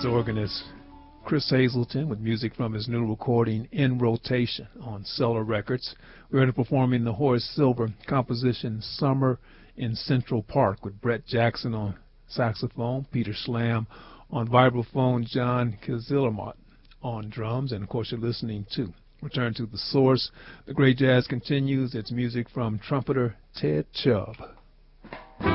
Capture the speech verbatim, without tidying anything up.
That's organist Chris Hazelton with music from his new recording In Rotation on Cellar Records. We're going to performing the Horace Silver composition Summer in Central Park with Brett Jackson on saxophone, Peter Slam on vibraphone, John Kizillermott on drums, and of course you're listening to Return to the Source. The great jazz continues. It's music from trumpeter Ted Chubb.